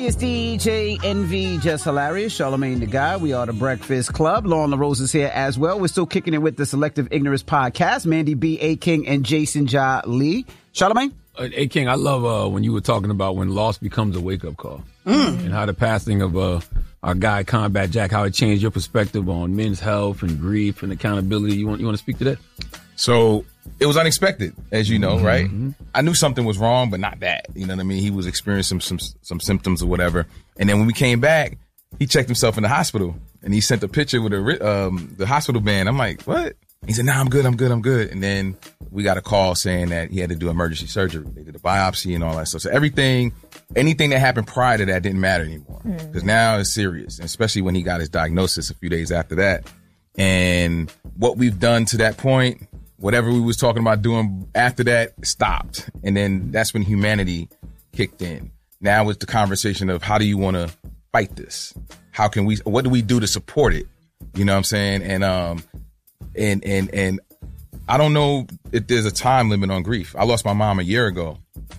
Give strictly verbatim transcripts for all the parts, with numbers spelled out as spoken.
everybody. It's D J Envy, Just Hilarious, Charlamagne the Guy. We are the Breakfast Club. Lauren LaRose is here as well. We're still kicking it with the Selective Ignorance Podcast. Mandy B, A. King, and Jason Ja Lee. Charlamagne? Uh, A. King, I love uh, when you were talking about when loss becomes a wake-up call. Mm. And how the passing of uh, our guy, Combat Jack, how it changed your perspective on men's health and grief and accountability. You want you want to speak to that? So it was unexpected, as you know, mm-hmm. right? I knew something was wrong, but not that. You know what I mean? He was experiencing some, some some symptoms or whatever. And then when we came back, he checked himself in the hospital, and he sent a picture with a, um, the hospital band. I'm like, what? He said, nah, I'm good, I'm good, I'm good. And then we got a call saying that he had to do emergency surgery. They did a biopsy and all that stuff. So everything, anything that happened prior to that didn't matter anymore. Because mm. now it's serious, especially when he got his diagnosis a few days after that. And what we've done to that point, whatever we was talking about doing after that stopped. And then that's when humanity kicked in. Now it's the conversation of how do you want to fight this? How can we, what do we do to support it? You know what I'm saying? And, um, and, and, and I don't know if there's a time limit on grief. I lost my mom a year ago,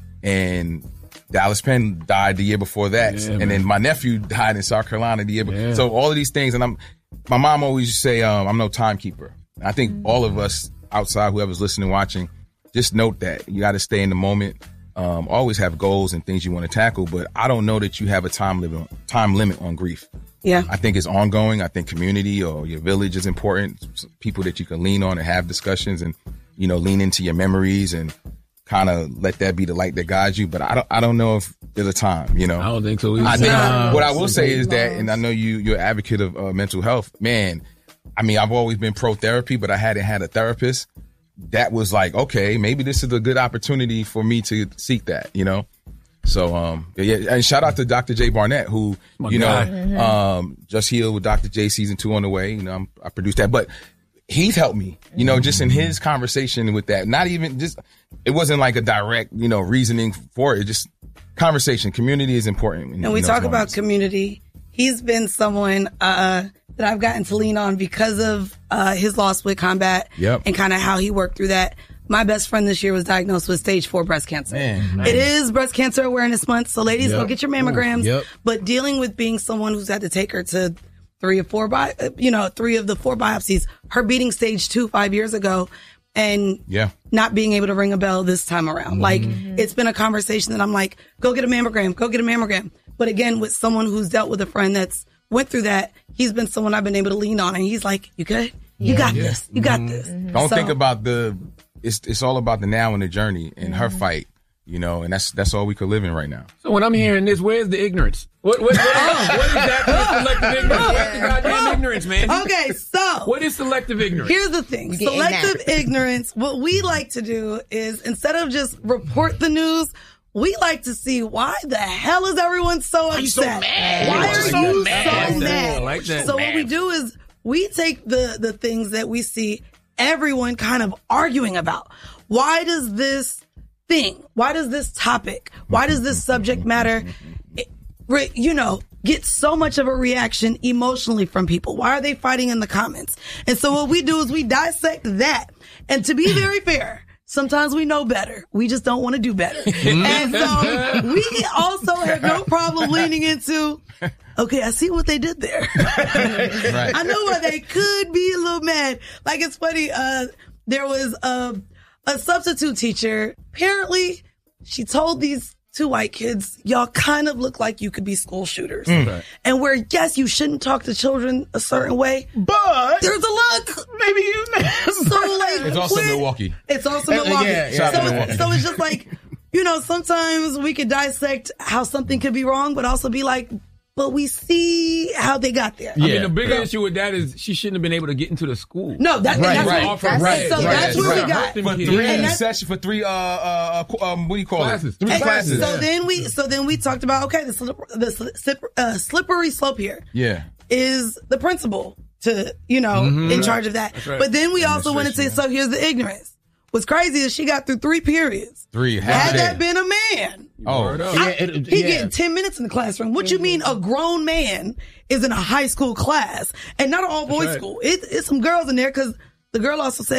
and Dallas Penn died the year before that. Yeah, and man. Then my nephew died in South Carolina the year before. Yeah. So all of these things, and I'm, my mom always used to say, um, I'm no timekeeper. I think mm-hmm. all of us outside, whoever's listening, watching, just note that you got to stay in the moment. Um, always have goals and things you want to tackle, but I don't know that you have a time limit on, time limit on grief. Yeah. I think it's ongoing. I think community or your village is important. People that you can lean on and have discussions and, you know, lean into your memories and kind of let that be the light that guides you. But I don't, I don't know if there's a time, you know. I don't think so either. I think no. What I will say is that, and I know you, you're an advocate of uh, mental health, man. I mean, I've always been pro therapy, but I hadn't had a therapist. That was like, okay, maybe this is a good opportunity for me to seek that, you know? So, um, yeah, and shout out to Doctor J Barnett, who, My you God. know, mm-hmm. um, Just Healed with Doctor J season two on the way. You know, I'm, I produced that, but he's helped me, you know, just in his conversation with that. Not even just, it wasn't like a direct, you know, reasoning for it. Just conversation. Community is important. And we talk moments. about community. He's been someone, uh, that I've gotten to lean on because of, uh, his loss with Combat yep. and kind of how he worked through that. My best friend this year was diagnosed with stage four breast cancer. Man, man. It is Breast Cancer Awareness Month, so ladies, yep. go get your mammograms. Ooh, yep. But dealing with being someone who's had to take her to three or four, bi- you know, three of the four biopsies, her beating stage two five years ago, and yeah. not being able to ring a bell this time around. Mm-hmm. Like, it's been a conversation that I'm like, go get a mammogram, go get a mammogram. But again, with someone who's dealt with a friend that's went through that, he's been someone I've been able to lean on, and he's like, you good? You yeah. got yeah. this. You got mm-hmm. this. Mm-hmm. Don't so, think about the... It's it's all about the now and the journey and mm-hmm. her fight, you know, and that's that's all we could live in right now. So when I'm hearing this, where's the ignorance? What what, what, is, what is that selective ignorance? What's the goddamn ignorance, man? Okay, so what is selective ignorance? Here's the thing: selective ignorance. What we like to do is instead of just report the news, we like to see why the hell is everyone so upset? So mad? Why are so you mad? so mad? Like that. So what we do is we take the the things that we see everyone kind of arguing about. Why does this thing, why does this topic, why does this subject matter, it, you know, get so much of a reaction emotionally from people? Why are they fighting in the comments? And so what we do is we dissect that. And to be very fair, sometimes we know better. We just don't want to do better. And so we also have no problem leaning into, okay, I see what they did there. Right. I know why they could be a little mad. Like, it's funny, uh, there was a, a substitute teacher. Apparently, she told these two white kids, y'all kind of look like you could be school shooters. Mm. Right. And where, yes, you shouldn't talk to children a certain way, but there's a look. Maybe you So, like, it's also when, Milwaukee. It's also Milwaukee. Yeah, yeah, so, Milwaukee. so it's just like, you know, sometimes we could dissect how something could be wrong, but also be like, but we see how they got there. Yeah. I mean, the bigger issue with that is she shouldn't have been able to get into the school. No, that, right, that's right, what, right, right, so right, that's right, what right. we got. For three sessions, for three, uh, uh, um, what do you call classes. it? Three and classes. So then we, so then we talked about, okay, the, slip, the slip, uh, slippery slope here yeah. is the principal to, you know, mm-hmm. in charge of that. Right. But then we also went into, so here's the ignorance. What's crazy is she got through three periods. Three. Had that been a man. Oh, I, yeah, it, he yeah. getting ten minutes in the classroom. What you mean a grown man is in a high school class and not an all boys right. school? It, it's some girls in there because the girl also said,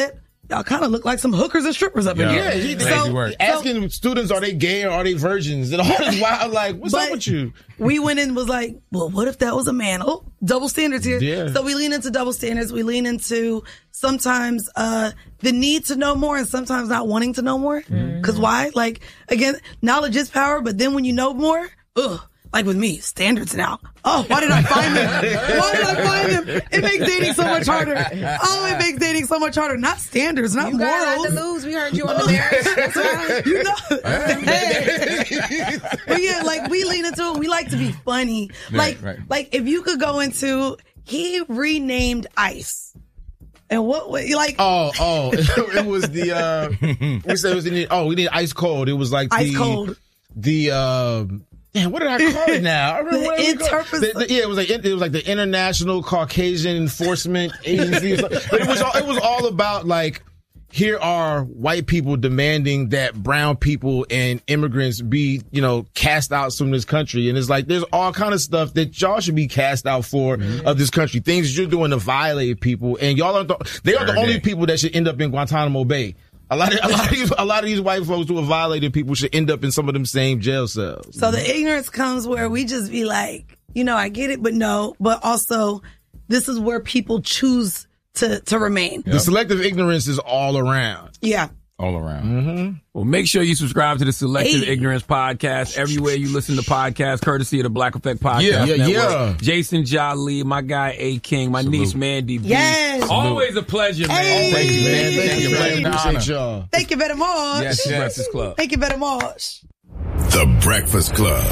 y'all kind of look like some hookers and strippers up in Yeah. here. Yeah, he, Crazy so, work. asking students, are they gay or are they virgins? And all this wild, like, what's But up with you? we went in and was like, well, what if that was a man? Oh, double standards here. Yeah. So we lean into double standards. We lean into sometimes uh the need to know more and sometimes not wanting to know more. Because why? Like, again, knowledge is power, but then when you know more, ugh. Like with me, standards now. Oh, why did I find them? Why did I find them? It makes dating so much harder. Oh, it makes dating so much harder. Not standards, not You got a lot morals. to lose. We heard you on the marriage. That's right. You know, hey. But yeah, like we lean into it. We like to be funny. Like, right. like if you could go into, he renamed Ice. And what, what like, Oh, oh, it was the, uh, we said it was the, oh, we did Ice Cold. It was like the, Ice Cold. the, um, damn, what did I call it now? I remember The what it was called. interpres- The- the- yeah, it was like it was like the International Caucasian Enforcement Agency. Or something. But it was all, it was all about like, here are white people demanding that brown people and immigrants be, you know, cast out from this country. And it's like, there's all kind of stuff that y'all should be cast out for mm-hmm. of this country. Things that you're doing to violate people. And y'all aren't, the, they are the only people that should end up in Guantanamo Bay. A lot of, a lot of these, a lot of these white folks who have violated people should end up in some of them same jail cells. So the ignorance comes where we just be like, you know, I get it, but no, but also this is where people choose to, to remain. The selective ignorance is all around. Yeah. All around. Mm-hmm. Well, make sure you subscribe to the Selective Hey. Ignorance Podcast everywhere you listen to podcasts, courtesy of the Black Effect Podcast Yeah, yeah, Network. yeah. Jason Jolly, my guy A King, my niece Mandy B. Yes. Always a pleasure, man. Hey. Thank you, man. Thank Thank you, you. man. Appreciate y'all. Thank you very much. Yes, yes. Breakfast Club. Thank you very much. The Breakfast Club.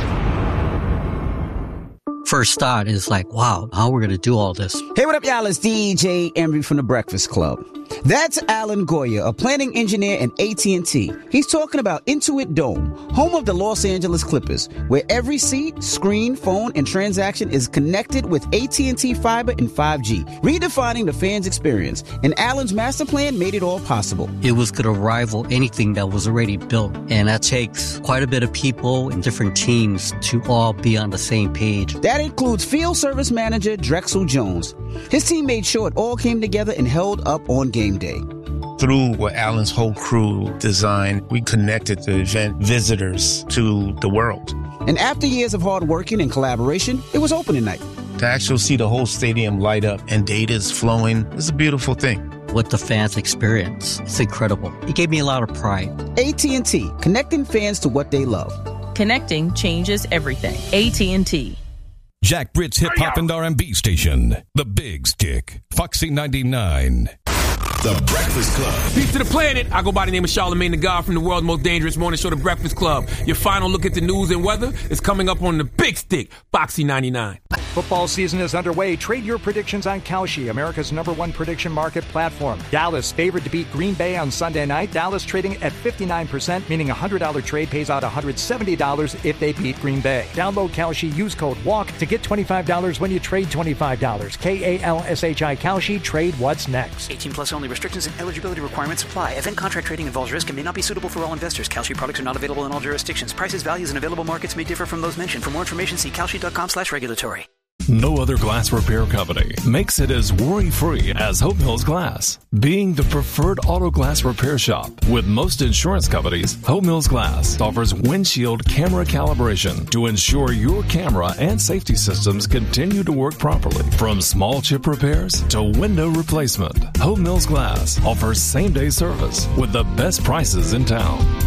First thought is like, wow, how we're going to do all this. Hey, what up, y'all? It's D J Envy from The Breakfast Club. That's Alan Goya, a planning engineer at A T and T. He's talking about Intuit Dome, home of the Los Angeles Clippers, where every seat, screen, phone, and transaction is connected with A T and T Fiber and five G, redefining the fans' experience. And Alan's master plan made it all possible. It was going to rival anything that was already built. And that takes quite a bit of people and different teams to all be on the same page. That includes field service manager Drexel Jones. His team made sure it all came together and held up on game day. Through what Alan's whole crew designed, we connected the event visitors to the world. And after years of hard working and collaboration, it was opening night. To actually see the whole stadium light up and data's flowing is a beautiful thing. What the fans experience, it's incredible. It gave me a lot of pride. A T and T, connecting fans to what they love. Connecting changes everything. A T and T. Jack Britt's hip hop and R and B station, The Big Stick, Foxy ninety-nine. The Breakfast Club. Peace to the planet. I go by the name of Charlamagne the God from the world's most dangerous morning show, The Breakfast Club. Your final look at the news and weather is coming up on the Big Stick, Foxy ninety-nine. Football season is underway. Trade your predictions on Kalshi, America's number one prediction market platform. Dallas favored to beat Green Bay on Sunday night. Dallas trading at fifty-nine percent, meaning a one hundred dollars trade pays out one hundred seventy dollars if they beat Green Bay. Download Kalshi, use code WALK to get twenty-five dollars when you trade twenty-five dollars. K A L S H I Kalshi, trade what's next. eighteen plus only. Restrictions and eligibility requirements apply. Event contract trading involves risk and may not be suitable for all investors. Kalshi products are not available in all jurisdictions. Prices, values, and available markets may differ from those mentioned. For more information, see kalshi.com slash regulatory. No other glass repair company makes it as worry-free as Hope Mills Glass. Being the preferred auto glass repair shop with most insurance companies, Hope Mills Glass offers windshield camera calibration to ensure your camera and safety systems continue to work properly. From small chip repairs to window replacement, Hope Mills Glass offers same-day service with the best prices in town.